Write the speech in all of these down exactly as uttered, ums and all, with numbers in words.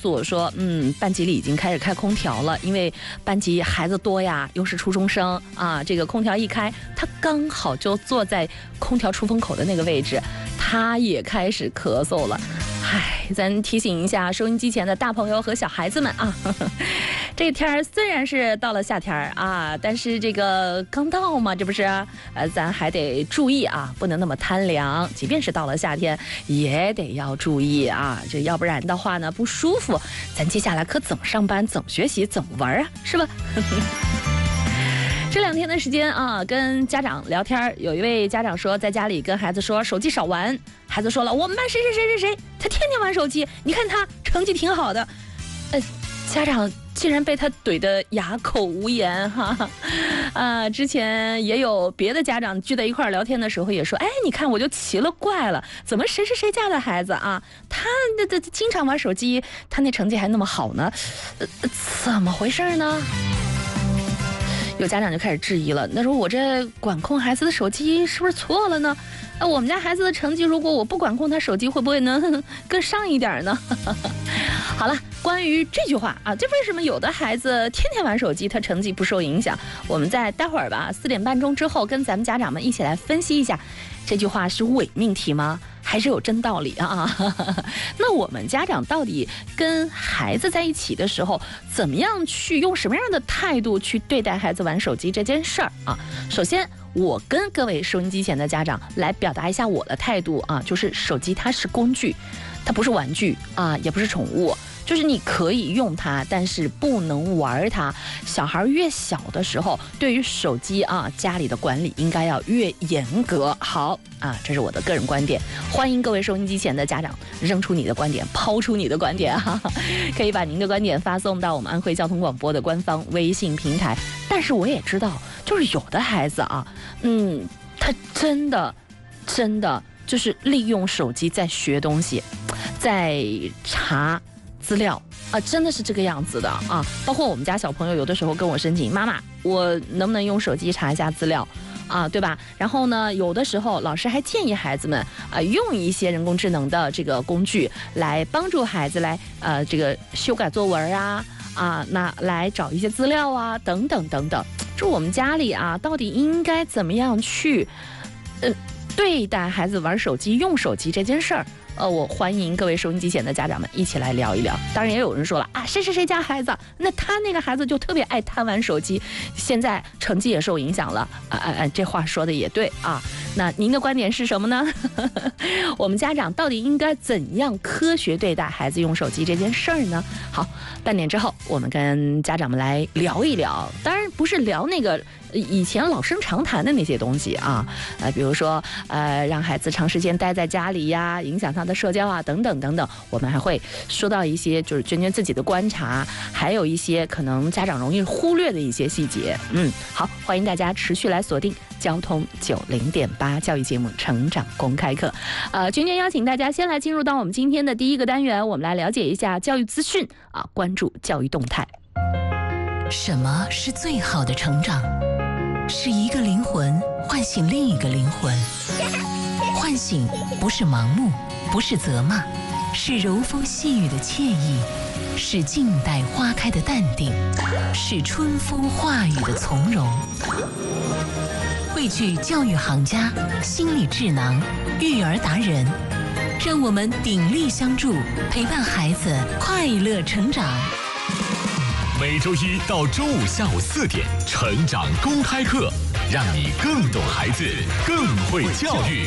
诉我说，嗯，班级里已经开始开空调了，因为班级孩子多呀，又是初中生啊，这个空调一开，他刚好就坐在空调出风口的那个位置，他也开始咳嗽了。唉，咱提醒一下收音机前的大朋友和小孩子们啊，呵呵，这天儿虽然是到了夏天啊，但是这个刚到嘛，这不是，呃，咱还得注意啊，不能那么贪凉。即便是到了夏天，也得要注意啊，这要不然的话呢不舒服，咱接下来可怎么上班、怎么学习、怎么玩啊，是吧？这两天的时间啊，跟家长聊天，有一位家长说，在家里跟孩子说手机少玩，孩子说了，我们班谁谁谁谁谁，他天天玩手机，你看他成绩挺好的，呃，家长竟然被他怼得哑口无言哈，啊，之前也有别的家长聚在一块儿聊天的时候也说，哎，你看我就奇了怪了，怎么谁谁谁家的孩子啊，他那这经常玩手机，他那成绩还那么好呢，呃，怎么回事呢？有家长就开始质疑了，那说我这管控孩子的手机是不是错了呢？呃，我们家孩子的成绩，如果我不管控他手机，会不会能更上一点呢？好了，关于这句话啊，这为什么有的孩子天天玩手机，他成绩不受影响？我们在待会儿吧，四点半钟之后，跟咱们家长们一起来分析一下，这句话是伪命题吗？还是有真道理啊？那我们家长到底跟孩子在一起的时候，怎么样去用什么样的态度去对待孩子玩手机这件事儿啊？首先，我跟各位收音机前的家长来表达一下我的态度啊，就是手机它是工具，它不是玩具啊，也不是宠物。就是你可以用它，但是不能玩它。小孩越小的时候，对于手机啊，家里的管理应该要越严格。好啊，这是我的个人观点，欢迎各位收音机前的家长扔出你的观点，抛出你的观点哈、啊，可以把您的观点发送到我们安徽交通广播的官方微信平台。但是我也知道，就是有的孩子啊，嗯，他真的真的就是利用手机在学东西，在查资料啊，真的是这个样子的啊！包括我们家小朋友有的时候跟我申请，妈妈，我能不能用手机查一下资料啊，对吧？然后呢，有的时候老师还建议孩子们啊，用一些人工智能的这个工具来帮助孩子来呃这个修改作文啊啊，那来找一些资料啊，等等等等。就我们家里啊，到底应该怎么样去呃对待孩子玩手机、用手机这件事儿？呃，我欢迎各位收音机前的家长们一起来聊一聊。当然，也有人说了啊，谁谁谁家孩子，那他那个孩子就特别爱贪玩手机，现在成绩也受影响了。啊啊啊！这话说的也对啊。那您的观点是什么呢？我们家长到底应该怎样科学对待孩子用手机这件事儿呢？好，半点之后我们跟家长们来聊一聊。当然不是聊那个以前老生常谈的那些东西啊，呃，比如说呃，让孩子长时间待在家里呀，影响他的社交啊，等等等等。我们还会说到一些就是娟娟自己的观察，还有一些可能家长容易忽略的一些细节。嗯，好，欢迎大家持续来锁定交通九零点八教育节目《成长公开课》。呃，娟娟邀请大家先来进入到我们今天的第一个单元，我们来了解一下教育资讯啊，关注教育动态。 什么是最好的成长？是一个灵魂唤醒另一个灵魂。唤醒不是盲目，不是责骂，是柔风细雨的惬意，是静待花开的淡定，是春风化雨的从容。汇聚教育行家、心理智囊、育儿达人，让我们鼎力相助，陪伴孩子快乐成长。 每周一到周五下午四点，成长公开课，让你更懂孩子，更会教育。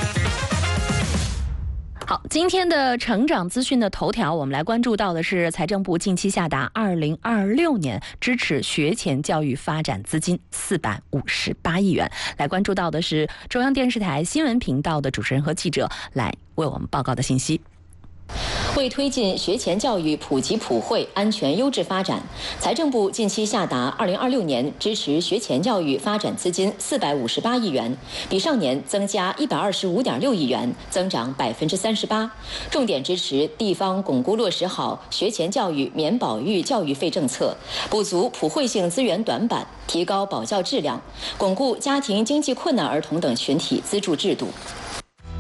好，今天的成长资讯的头条，我们来关注到的是财政部近期下达二零二六年支持学前教育发展资金四百五十八亿元。来关注到的是中央电视台新闻频道的主持人和记者来为我们报告的信息。 为推进学前教育普及普惠、安全优质发展，财政部近期下达二零二六年支持学前教育发展资金四百五十八亿元，比上年增加一百二十五点六亿元，增长百分之三十八。重点支持地方巩固落实好学前教育免保育教育费政策，补足普惠性资源短板，提高保教质量，巩固家庭经济困难儿童等群体资助制度。